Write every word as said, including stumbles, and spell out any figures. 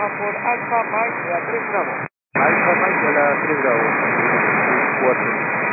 baja por Alfa Mike a tres grados. Alfa Mike a la tres grados. cuatro.